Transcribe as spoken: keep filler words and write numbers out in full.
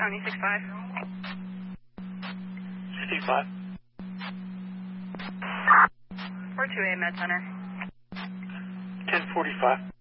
County six five. sixty-five. four two eight Med Center. ten forty-five.